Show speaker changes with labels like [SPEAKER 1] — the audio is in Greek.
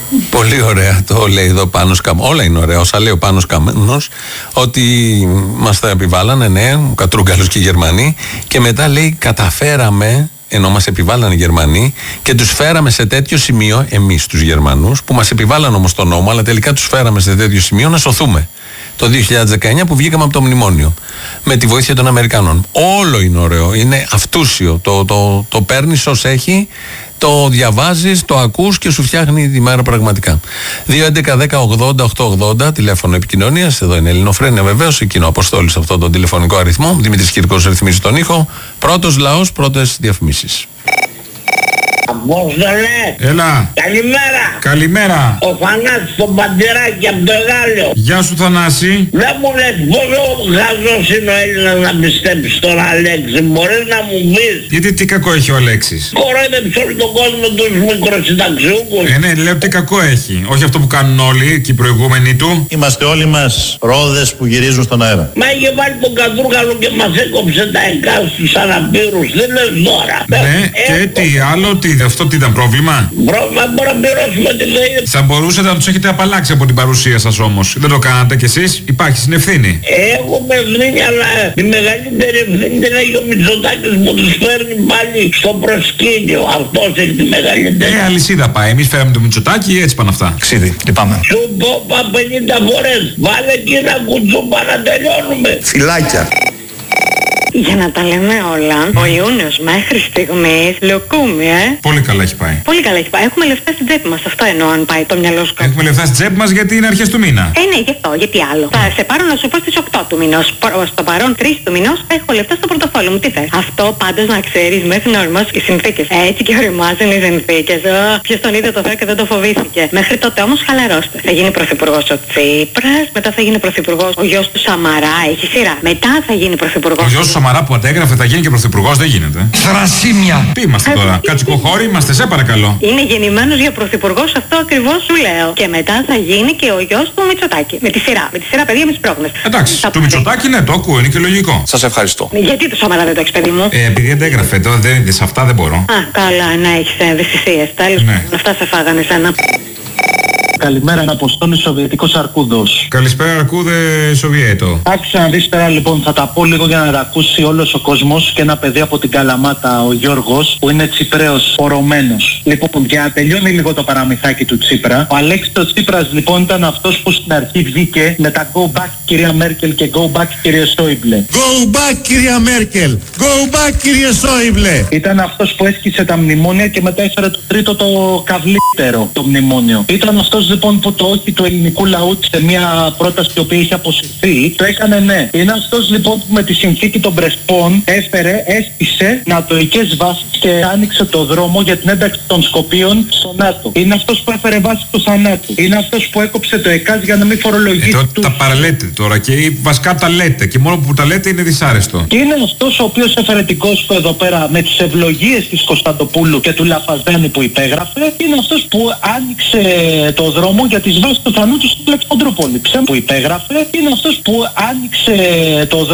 [SPEAKER 1] Πολύ ωραία το λέει εδώ Πάνος Καμένος. Όλα είναι ωραία. Όσα λέει ο Πάνος Καμένος, ότι μας τα επιβάλλανε, ναι, ο Κατρούγκαλος και οι Γερμανοί, και μετά λέει καταφέραμε, ενώ μας επιβάλλανε οι Γερμανοί, και τους φέραμε σε τέτοιο σημείο, εμείς τους Γερμανούς, που μας επιβάλλανε όμως τον νόμο, αλλά τελικά τους φέραμε σε τέτοιο σημείο να σωθούμε. Το 2019 που βγήκαμε από το μνημόνιο με τη βοήθεια των Αμερικανών. Όλο είναι ωραίο, είναι αυτούσιο. Το παίρνεις ως έχει, το διαβάζεις, το ακούς και σου φτιάχνει τη μέρα πραγματικά. 2.11.10.80.880 τηλέφωνο επικοινωνίας. Εδώ είναι Ελληνοφρένια βεβαίως, εκείνο Αποστόλης σε αυτόν τον τηλεφωνικό αριθμό. Δημήτρης Κυρκός ρυθμίζει τον ήχο. Πρώτος λαός, πρώτες διαφημίσεις.
[SPEAKER 2] Απόστολε!
[SPEAKER 3] Έλα!
[SPEAKER 2] Καλημέρα!
[SPEAKER 3] Καλημέρα!
[SPEAKER 2] Ο Θανάσης τον Παντηράκη από το Γάλλιο.
[SPEAKER 3] Γεια σου Θανάση!
[SPEAKER 2] Δεν μου λες πόσο γαζός είναι ο Έλληνας να πιστέψει τον Αλέξη, μπορείς να μου πεις?
[SPEAKER 3] Γιατί τι κακό έχει ο Αλέξης?
[SPEAKER 2] Κορόιδεψε όλο τον κόσμο τους μικροσυνταξιούχους.
[SPEAKER 3] Ναι, λέω τι κακό έχει. Όχι αυτό που κάνουν όλοι και οι προηγούμενοι του.
[SPEAKER 4] Είμαστε όλοι μας ρόδες που γυρίζουν στον αέρα.
[SPEAKER 2] Μα είχε βάλει τον Κατρούγκαλο και μας έκοψε τα ΕΚΑ στους αναπήρους, δεν λες τώρα.
[SPEAKER 3] Ναι, και τι άλλο, αυτό τι ήταν πρόβλημα?
[SPEAKER 2] Πρόβλημα μπορεί να πληρώσουμε τη ΔΕΗ.
[SPEAKER 3] Θα μπορούσατε να τους έχετε απαλλάξει από την παρουσία σας όμως. Δεν το κάνατε κι εσείς, υπάρχει συνευθύνη.
[SPEAKER 2] Έχουμε ευθύνη, αλλά η μεγαλύτερη ευθύνη την έχει ο Μητσοτάκης που τους φέρνει πάλι στο προσκήνιο. Αυτός έχει τη μεγαλύτερη.
[SPEAKER 3] Αλυσίδα πάει. Εμείς φέραμε το Μητσοτάκη, έτσι πάνε αυτά.
[SPEAKER 4] Ξίδι, λυπάμαι.
[SPEAKER 2] Σου πω 50 φορές, βάλε εκεί ένα κουτσούπα να τελειώνουμε.
[SPEAKER 4] Φυλάκια.
[SPEAKER 5] Για να τα λέμε όλα, ο Ιούνιος μέχρι στιγμής λουκούμι,
[SPEAKER 3] Πολύ καλά έχει πάει.
[SPEAKER 5] Πολύ καλά έχει πάει. Έχουμε λεφτά στην τσέπη μας. Αυτό εννοώ, αν πάει το μυαλό σου.
[SPEAKER 3] Έχουμε λεφτά στην τσέπη μας γιατί είναι αρχές του μήνα.
[SPEAKER 5] Ναι, γι' αυτό, γιατί άλλο. Θα σε πάρω να σου πω στις 8 του μηνός. Στο παρόν 3 του μηνός έχω λεφτά στο πορτοφόλι μου. Τι θες? Αυτό πάντως να ξέρεις, μέχρι να οριμάσουν οι συνθήκες. Έτσι και οριμάζουν οι συνθήκες. Ποιος τον είδε το φέρ και δεν το φοβήθηκε. Μέχρι τότε όμως χαλαρώστε. Θα γίνει πρωθυπουργός ο Τσίπρας, μετά θα γίνει πρωθυπουργός ο γιος του Σαμαρά. Έχει σειρά. Μετά θα γίνει πρωθυπουργός.
[SPEAKER 3] Ο γιος του Σαμαρά που αντέγραφε θα γίνει και πρωθυπουργός, δεν γίνεται.
[SPEAKER 4] Θρασίμια.
[SPEAKER 3] Τι είμαστε τώρα, κατσικοχώροι είμαστε, σε παρακαλώ.
[SPEAKER 5] Είναι γεννημένος για πρωθυπουργός, αυτό ακριβώς σου λέω. Και μετά θα γίνει και ο γιος του Μητσοτάκη. Με τη σειρά, παιδιά με τις πρόγνες.
[SPEAKER 3] Εντάξει, του Μητσοτάκη ναι, το ακούω, είναι και λογικό.
[SPEAKER 4] Σας ευχαριστώ.
[SPEAKER 5] Γιατί το Σαμαρά δεν το έχεις, παιδί μου?
[SPEAKER 3] Επειδή αντέγραφε, σε αυτά δεν μπορώ.
[SPEAKER 5] Α, καλά, να έχεις ευαισθησίες. Τέλος,
[SPEAKER 3] Ναι.
[SPEAKER 5] αυτά σε φάγανε σένα.
[SPEAKER 6] Καλημέρα, Αποστόλης Σοβιετικός Αρκούδος.
[SPEAKER 3] Καλησπέρα Αρκούδε Σοβιέτο.
[SPEAKER 6] Άκουσα να δεις τώρα λοιπόν, θα τα πω λίγο για να τα ακούσει όλος ο κόσμος, και ένα παιδί από την Καλαμάτα, ο Γιώργος, που είναι Τσιπραίος, πορωμένος. Λοιπόν, για να τελειώνει λίγο το παραμυθάκι του Τσίπρα, ο Αλέξης ο Τσίπρας λοιπόν ήταν αυτός που στην αρχή βγήκε με τα go back κυρία Μέρκελ και go back κύριε Σόιμπλε.
[SPEAKER 7] Go back κυρία Μέρκελ, go back κύριε Σόιμπλε.
[SPEAKER 6] Ήταν αυτός που έσκησε τα μνημόνια και μετά έφερε το τρίτο, το καβλύτερο, το μνημόνιο. Ήταν αυτός λοιπόν που το όχι του ελληνικού λαού σε μια πρόταση η οποία είχε αποσυρθεί, το έκανε ναι. Είναι αυτός λοιπόν που με τη συνθήκη των Πρεσπών έστησε νατοικές βάσεις και άνοιξε το δρόμο για την ένταξη των Σκοπίων στο ΝΑΤΟ. Είναι αυτός που έφερε βάση του θανάτου. Είναι αυτός που έκοψε το ΕΚΑΣ για να μην φορολογήσει τους.
[SPEAKER 3] Τα παραλέτε τώρα και βασικά τα λέτε και μόνο που τα λέτε είναι δυσάρεστο.
[SPEAKER 6] Και είναι αυτός ο οποίος έφερε την Κόσπο εδώ πέρα με τις ευλογίες της Κωνσταντοπούλου και του Λαφαζάνη που υπέγραφε. Είναι αυτός που άνοιξε το δρόμο για τις βάσεις του θανάτου στην Αλεξανδρούπολη που υπέγραφε. Είναι αυτός που άνοιξε το δρόμο